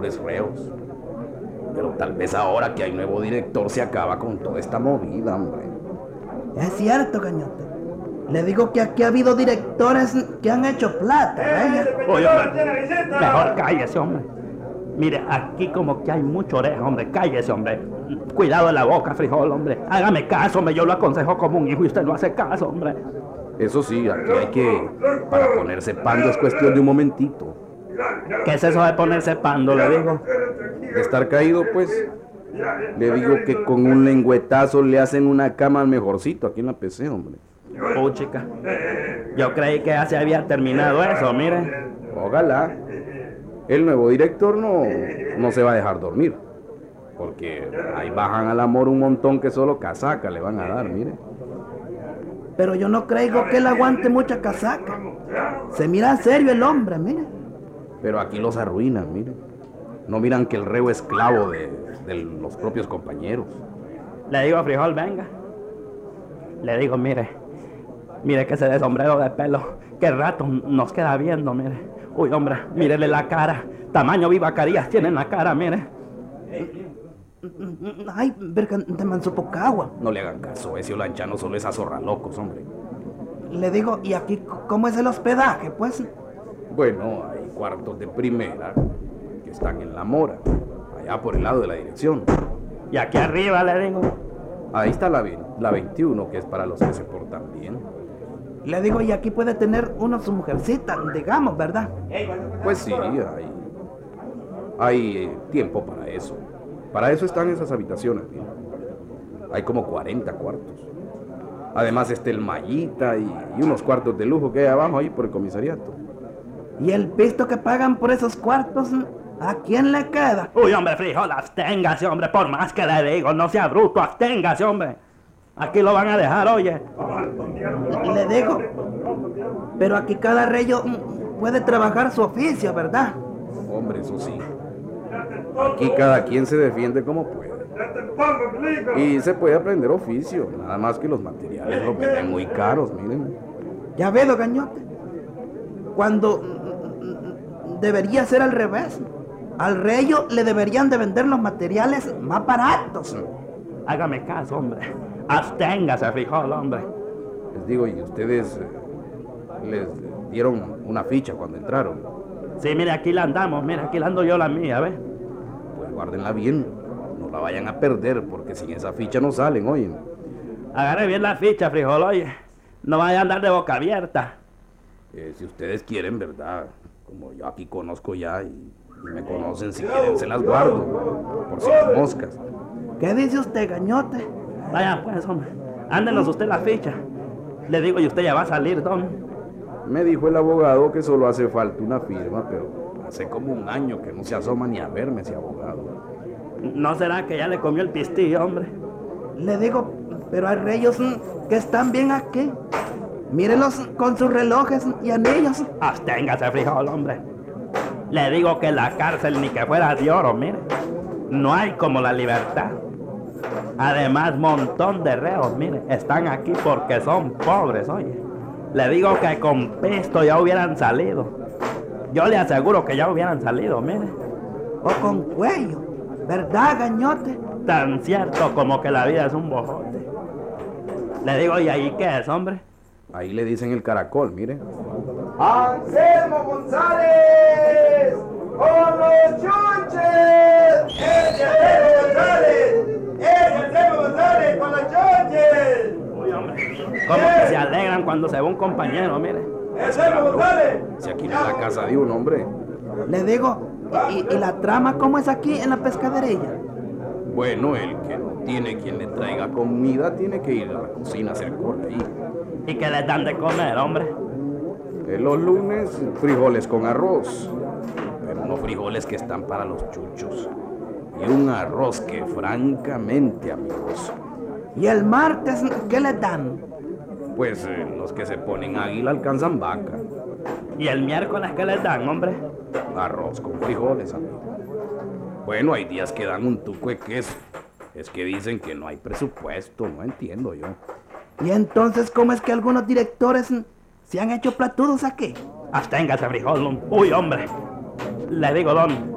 pobres reos. Pero tal vez ahora que hay nuevo director se acaba con toda esta movida, hombre. Es cierto, Cañote. Le digo que aquí ha habido directores que han hecho plata, ¿eh? Oye, hombre, mejor cállese, hombre. Mire, aquí como que hay mucho oreja, hombre. Cállese, hombre. Cuidado de la boca, frijol, hombre. Hágame caso, hombre. Yo lo aconsejo como un hijo y usted no hace caso, hombre. Eso sí, aquí hay que... Para ponerse pando es cuestión de un momentito. ¿Qué es eso de ponerse pando, le digo? De estar caído, pues... Le digo que con un lengüetazo le hacen una cama al mejorcito aquí en la PC, hombre. Chica. Yo creí que ya se había terminado eso, mire. Ojalá. El nuevo director no se va a dejar dormir. Porque ahí bajan al amor un montón que solo casaca le van a dar, mire. Pero yo no creo que él aguante mucha casaca. Se mira serio el hombre, mire. Pero aquí los arruinan, mire. No miran que el reo es esclavo de los propios compañeros. Le digo, frijol, venga. Le digo, mire que ese de sombrero de pelo, qué rato nos queda viendo, mire. Uy, hombre, mírele la cara. Tamaño vivacarías tiene en la cara, mire. Ay, verga, de Mansopocagua. No le hagan caso, ese olanchano solo es azorralocos, hombre. Le digo, ¿y aquí cómo es el hospedaje, pues? Bueno, hay cuartos de primera que están en La Mora, allá por el lado de la dirección. Y aquí arriba, le digo. Ahí está la 21, que es para los que se portan bien. Le digo, y aquí puede tener uno su mujercita, digamos, ¿verdad? Pues sí, hay tiempo para eso. Para eso están esas habitaciones, ¿sí? Hay como 40 cuartos. Además está el Mallita y unos cuartos de lujo que hay abajo ahí por el comisariato. ¿Y el pisto que pagan por esos cuartos, a quién le queda? Uy, hombre, frijol, absténgase, hombre, por más que le digo, no sea bruto, absténgase, hombre. Aquí lo van a dejar, oye. Le digo, pero aquí cada reyo puede trabajar su oficio, ¿verdad? Hombre, eso sí. Aquí cada quien se defiende como puede. Y se puede aprender oficio, nada más que los materiales los venden muy caros, miren. Ya veo, Gañote. Cuando debería ser al revés. Al reyo le deberían de vender los materiales más baratos. Hágame caso, hombre. Absténgase, frijol, hombre. Les digo, ¿y ustedes les dieron una ficha cuando entraron? Sí, mire, aquí la andamos, mire, aquí la ando yo la mía, ¿ves? Pues guárdenla bien, no la vayan a perder, porque sin esa ficha no salen, oye. Agarre bien la ficha, frijol, oye. No vaya a andar de boca abierta. Si ustedes quieren, ¿verdad? Como yo aquí conozco ya y me conocen, si quieren se las guardo, por si las moscas. ¿Qué dice usted, Gañote? Vaya pues, hombre, ándenos usted la ficha. Le digo, y usted ya va a salir, don. Me dijo el abogado que solo hace falta una firma, pero hace como un año que no se asoma ni a verme ese abogado. ¿No será que ya le comió el pistillo, hombre? Le digo, pero hay reyos que están bien aquí. Mírenlos con sus relojes y anillos. Absténgase, frijol, hombre. Le digo que la cárcel ni que fuera de oro, mire. No hay como la libertad. Además, montón de reos, mire, están aquí porque son pobres, oye. Le digo que con pisto ya hubieran salido. Yo le aseguro que ya hubieran salido, mire. O con cuello, ¿verdad, Gañote? Tan cierto como que la vida es un bojote. Le digo, ¿y ahí qué es, hombre? Ahí le dicen el caracol, mire. ¡Anselmo González! ¡Con los chunches! ¡Es Anselmo González! ¡Es Anselmo González con los chunches! Uy, hombre, como que se alegran cuando se va un compañero, mire. ¡Anselmo González! Si aquí no es la casa de un hombre. Le digo, ¿y la trama cómo es aquí en la pescadería? Bueno, el que no tiene quien le traiga comida tiene que ir a la cocina a hacer corte ahí. ¿Y qué les dan de comer, hombre? Los lunes, frijoles con arroz. Pero no frijoles que están para los chuchos. Y un arroz que, francamente, amigos. ¿Y el martes qué les dan? Pues los que se ponen águila alcanzan vaca. ¿Y el miércoles qué les dan, hombre? Arroz con frijoles, amigo. Bueno, hay días que dan un tuco de queso. Es que dicen que no hay presupuesto, no entiendo yo. ¿Y entonces cómo es que algunos directores se han hecho platudos aquí? Absténgase, frijol. Uy, hombre. Le digo, don,